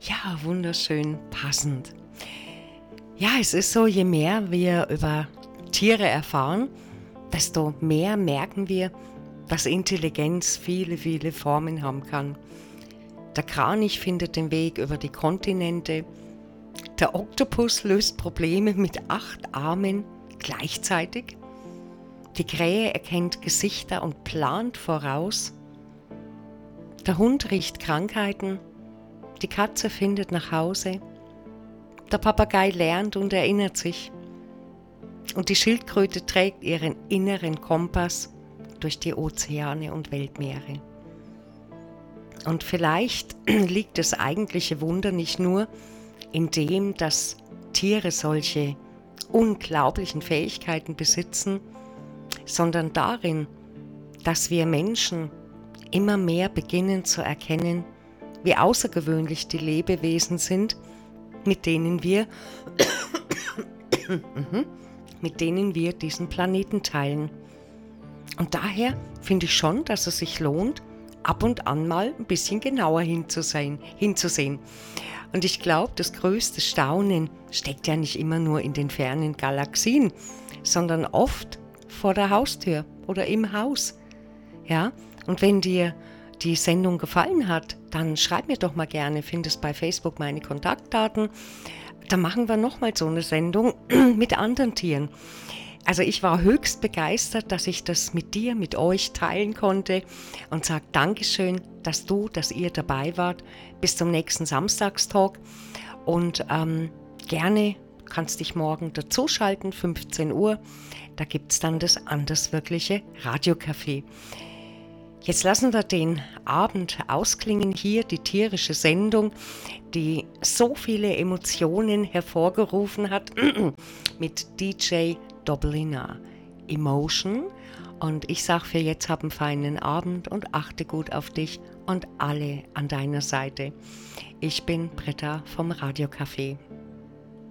Ja, wunderschön passend. Ja, es ist so, je mehr wir über Tiere erfahren, desto mehr merken wir, dass Intelligenz viele, viele Formen haben kann. Der Kranich findet den Weg über die Kontinente. Der Oktopus löst Probleme mit 8 Armen gleichzeitig. Die Krähe erkennt Gesichter und plant voraus. Der Hund riecht Krankheiten. Die Katze findet nach Hause. Der Papagei lernt und erinnert sich. Und die Schildkröte trägt ihren inneren Kompass durch die Ozeane und Weltmeere. Und vielleicht liegt das eigentliche Wunder nicht nur in dem, dass Tiere solche unglaublichen Fähigkeiten besitzen, sondern darin, dass wir Menschen immer mehr beginnen zu erkennen, wie außergewöhnlich die Lebewesen sind, mit denen wir diesen Planeten teilen. Und daher finde ich schon, dass es sich lohnt, ab und an mal ein bisschen genauer hinzusehen. Und ich glaube, das größte Staunen steckt ja nicht immer nur in den fernen Galaxien, sondern oft vor der Haustür oder im Haus. Ja? Und wenn dir die Sendung gefallen hat, dann schreib mir doch mal gerne, findest bei Facebook meine Kontaktdaten. Da machen wir nochmal so eine Sendung mit anderen Tieren. Also ich war höchst begeistert, dass ich das mit dir, mit euch teilen konnte und sage Dankeschön, dass ihr dabei wart. Bis zum nächsten Samstagstalk und gerne kannst dich morgen dazuschalten, 15 Uhr. Da gibt es dann das anderswirkliche Radiocafé. Jetzt lassen wir den Abend ausklingen, hier die tierische Sendung, die so viele Emotionen hervorgerufen hat mit DJ Doblina Emotion. Und ich sage für jetzt, hab einen feinen Abend und achte gut auf dich und alle an deiner Seite. Ich bin Britta vom Radiocafé.